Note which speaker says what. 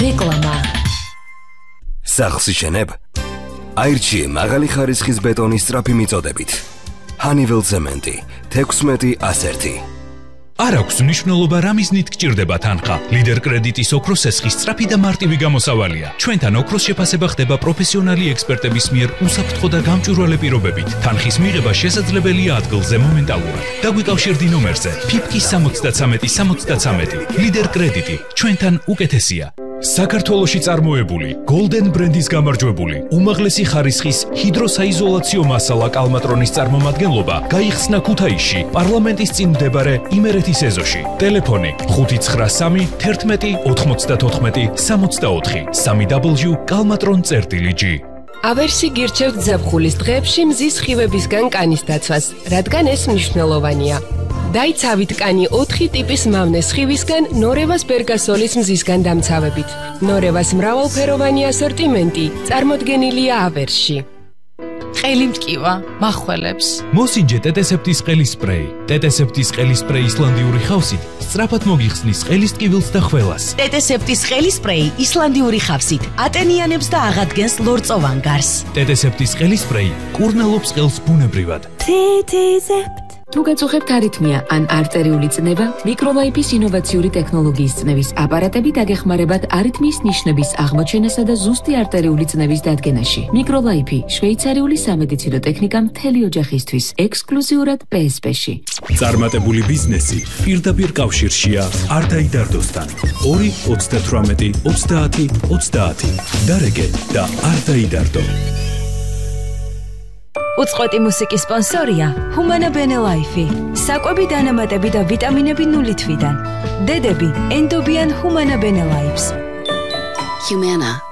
Speaker 1: რეკლამა.
Speaker 2: სახლს იშენებ? აირჩიე მაღალი ხარისხის ბეტონის სწრაფი მიწოდებით. Honeywell Cement 16-101.
Speaker 3: არ აქვს მნიშვნელობა რა მიზნით გჭირდება თანხა. ლიდერ კრედიტის ოქროს სესხის სწრაფი და მარტივი გამოსავალია. ჩვენთან ოქროს შეფასება ხდება პროფესიონალი ექსპერტების მიერ უსაფრთხო და გამჭვირვალე პირობებით. თანხის მიღება შესაძლებელია ადგილზე მომენტალურად. დაგვიკავშირდი ნომერზე ფიფკის 73-73. ლიდერ კრედიტი ჩვენთან უკეთესია. საქართველოში წარმოებული Golden ბრენდის გამარჯვებული უმაღლესი ხარისხის ჰიდროსაიზოლაციო მასალა კალმატრონის წარმომადგენლობა გაიხსნა ქუთაისში პარლამენტის წინ მდებარე იმერეთის ეზოში. ტელეფონი 593 11 94 64 www.kalmatron.gr.
Speaker 4: ავერსი გირჩევთ ზაფხულის დღეებში მზის სხივებისგან კანის დაცვას, რადგან ეს მნიშვნელოვანია. დაიცავით კანი 4 ტიპის მავნე სხივისგან ნორევას ბერგასოლის მზისგან დამცავებით. ნორევას მრავალფეროვანი ასორტიმენტი წარმოდგენილია ავერსში.
Speaker 1: ყელი მტკივა, მახველებს.
Speaker 3: მოსინჯე ტეტესეპტის ყელის სპრეი. ტეტესეპტის ყელის სპრეი ისლანდიური ხავსით სწრაფად მოგიხსნის ყელის ტკივილს და ხველას.
Speaker 1: ტეტესეპტის ყელის სპრეი ისლანდიური ხავსით ატენიანებს და აღადგენს ლორწოვან გარს.
Speaker 3: ტეტესეპტის ყელის სპრეი კურნალობს ყელს ბუნებრივად.
Speaker 1: ტეტესეპტ
Speaker 5: თუ გაწუხებთ არითმია ან არტერიული წნევა, მიკროლაიფის ინოვაციური ტექნოლოგიის წნევის აპარატები დაგეხმარებათ არითმიის ნიშნების აღმოჩენასა და ზუსტი არტერიული წნევის დადგენაში. მიკროლაიფი შვეიცარიული სამედიცინო ტექნიკა მთელი ოჯახისთვის, ექსკლუზიურად PSP-ში.
Speaker 3: წარმატებული ბიზნესი პირდაპირ კავშირშია არ დაიდარდოსთან. 2 38 30 30. დარეგე და არ დაიდარდო.
Speaker 1: უწყვეტი მუსიკის სპონსორია Humana Bene Life. საკვები დანამატები და ვიტამინები 0 თვიდან. დედები ენდობიან Humana Bene Lives.
Speaker 5: Humana